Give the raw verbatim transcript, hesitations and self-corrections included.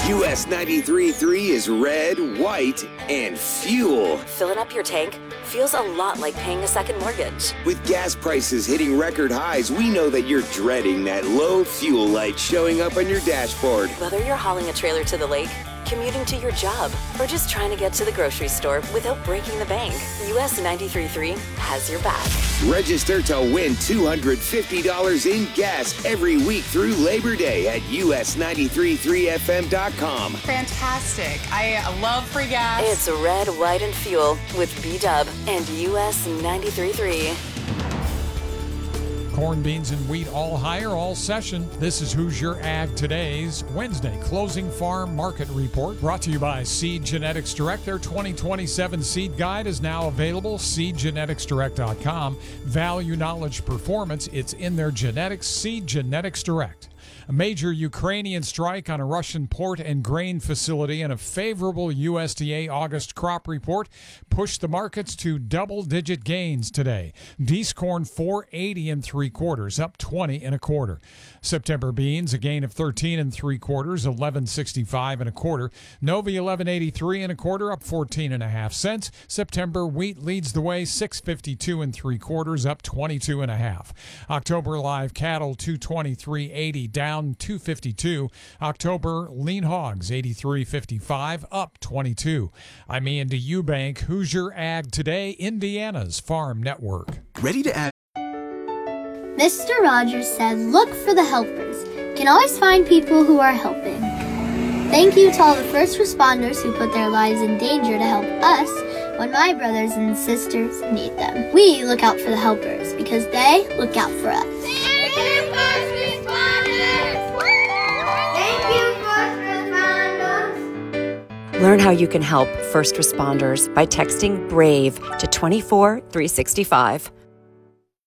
U S ninety-three point three is red, white, and fuel. Filling up your tank feels a lot like paying a second mortgage. With gas prices hitting record highs, we know that you're dreading that low fuel light showing up on your dashboard. Whether you're hauling a trailer to the lake, commuting to your job, or just trying to get to the grocery store without breaking the bank, U S ninety-three point three has your back. Register to win two hundred fifty dollars in gas every week through Labor Day at U S ninety-three point three F M dot com. Fantastic. I love free gas. It's red, white, and fuel with B-Dub and U S ninety-three point three. Corn, beans, and wheat all higher all session. This is Who's Your Ag Today's Wednesday Closing Farm Market Report, brought to you by Seed Genetics Direct. Their twenty twenty-seven seed guide is now available, seed genetics direct dot com. Value, knowledge, performance, it's in their genetics, Seed Genetics Direct. A major Ukrainian strike on a Russian port and grain facility and a favorable U S D A August crop report pushed the markets to double-digit gains today. Dees corn four eighty and three quarters, up twenty and a quarter. September beans a gain of thirteen and three quarters, eleven sixty-five and a quarter. Novi eleven eighty-three and a quarter, up fourteen and a half cents. September wheat leads the way, six fifty-two and three quarters, up twenty-two and a half. October live cattle two twenty-three eighty, down two fifty-two. October lean hogs eighty-three fifty-five, up twenty-two. I'm Ian to Eubank. Who's Your Ag Today? Indiana's Farm Network. Ready to add? Mister Rogers said, look for the helpers. You can always find people who are helping. Thank you to all the first responders who put their lives in danger to help us when my brothers and sisters need them. We look out for the helpers because they look out for us. Thank you, first responders! Thank you, first responders! Learn how you can help first responders by texting BRAVE to two four three six five.